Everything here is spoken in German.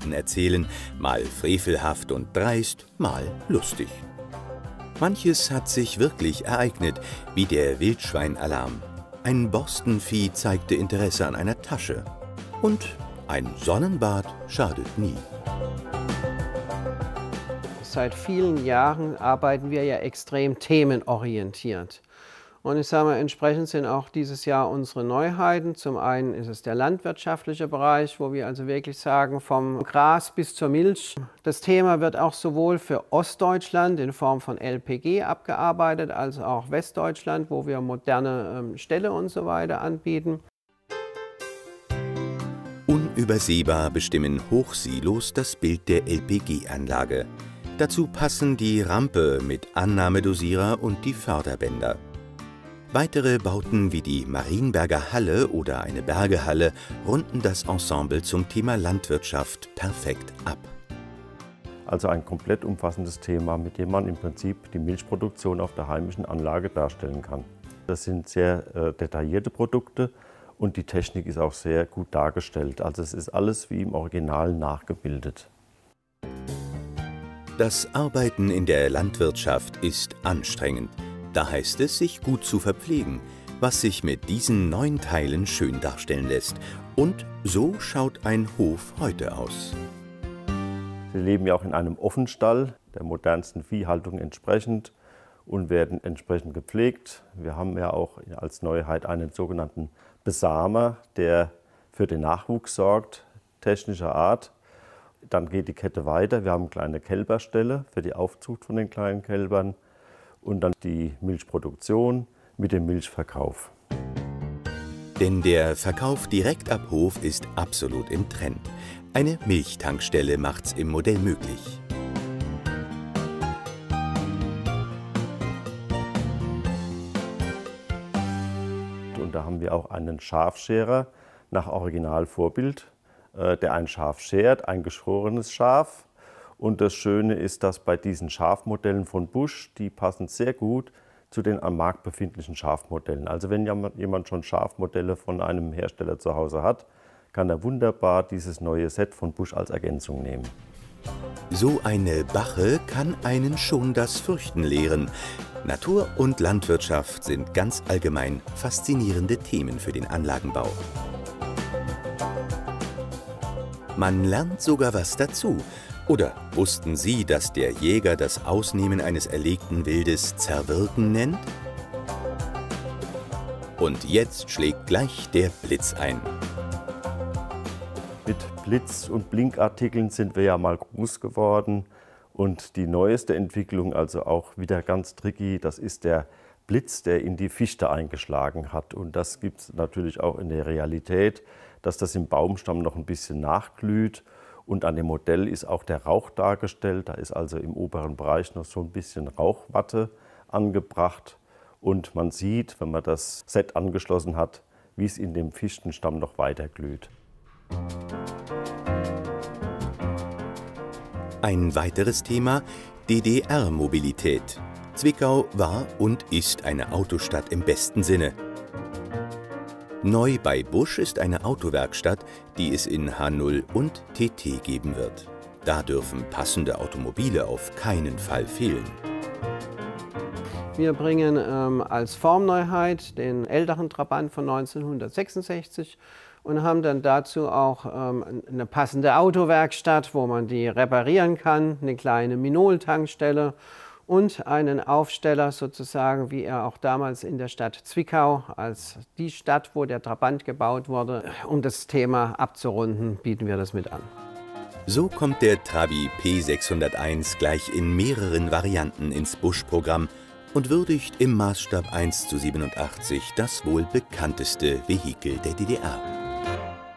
Geschichten erzählen, mal frevelhaft und dreist, mal lustig. Manches hat sich wirklich ereignet, wie der Wildschweinalarm. Ein Borstenvieh zeigte Interesse an einer Tasche. Und ein Sonnenbad schadet nie. Seit vielen Jahren arbeiten wir ja extrem themenorientiert. Und ich sage mal, entsprechend sind auch dieses Jahr unsere Neuheiten. Zum einen ist es der landwirtschaftliche Bereich, wo wir also wirklich sagen, vom Gras bis zur Milch. Das Thema wird auch sowohl für Ostdeutschland in Form von LPG abgearbeitet, als auch Westdeutschland, wo wir moderne Ställe und so weiter anbieten. Unübersehbar bestimmen Hochsilos das Bild der LPG-Anlage. Dazu passen die Rampe mit Annahmedosierer und die Förderbänder. Weitere Bauten wie die Marienberger Halle oder eine Bergehalle runden das Ensemble zum Thema Landwirtschaft perfekt ab. Also ein komplett umfassendes Thema, mit dem man im Prinzip die Milchproduktion auf der heimischen Anlage darstellen kann. Das sind sehr detaillierte Produkte und die Technik ist auch sehr gut dargestellt. Also es ist alles wie im Original nachgebildet. Das Arbeiten in der Landwirtschaft ist anstrengend. Da heißt es, sich gut zu verpflegen, was sich mit diesen 9 Teilen schön darstellen lässt. Und so schaut ein Hof heute aus. Sie leben ja auch in einem Offenstall, der modernsten Viehhaltung entsprechend, und werden entsprechend gepflegt. Wir haben ja auch als Neuheit einen sogenannten Besamer, der für den Nachwuchs sorgt, technischer Art. Dann geht die Kette weiter. Wir haben kleine Kälberställe für die Aufzucht von den kleinen Kälbern und dann die Milchproduktion mit dem Milchverkauf. Denn der Verkauf direkt ab Hof ist absolut im Trend. Eine Milchtankstelle macht's im Modell möglich. Und da haben wir auch einen Schafscherer nach Originalvorbild, der ein Schaf schert, ein geschorenes Schaf. Und das Schöne ist, dass bei diesen Schafmodellen von Busch, die passen sehr gut zu den am Markt befindlichen Schafmodellen. Also wenn jemand schon Schafmodelle von einem Hersteller zu Hause hat, kann er wunderbar dieses neue Set von Busch als Ergänzung nehmen. So eine Bache kann einen schon das Fürchten lehren. Natur und Landwirtschaft sind ganz allgemein faszinierende Themen für den Anlagenbau. Man lernt sogar was dazu. Oder wussten Sie, dass der Jäger das Ausnehmen eines erlegten Wildes Zerwirken nennt? Und jetzt schlägt gleich der Blitz ein. Mit Blitz- und Blinkartikeln sind wir ja mal groß geworden. Und die neueste Entwicklung, also auch wieder ganz tricky, das ist der Blitz, der in die Fichte eingeschlagen hat. Und das gibt es natürlich auch in der Realität, dass das im Baumstamm noch ein bisschen nachglüht. Und an dem Modell ist auch der Rauch dargestellt. Da ist also im oberen Bereich noch so ein bisschen Rauchwatte angebracht. Und man sieht, wenn man das Set angeschlossen hat, wie es in dem Fichtenstamm noch weiter glüht. Ein weiteres Thema: DDR-Mobilität. Zwickau war und ist eine Autostadt im besten Sinne. Neu bei Busch ist eine Autowerkstatt, die es in H0 und TT geben wird. Da dürfen passende Automobile auf keinen Fall fehlen. Wir bringen als Formneuheit den älteren Trabant von 1966 und haben dann dazu auch eine passende Autowerkstatt, wo man die reparieren kann, eine kleine Minol-Tankstelle und einen Aufsteller sozusagen, wie er auch damals in der Stadt Zwickau, als die Stadt, wo der Trabant gebaut wurde, um das Thema abzurunden, bieten wir das mit an. So kommt der Trabi P601 gleich in mehreren Varianten ins Busch-Programm und würdigt im Maßstab 1:87 das wohl bekannteste Vehikel der DDR.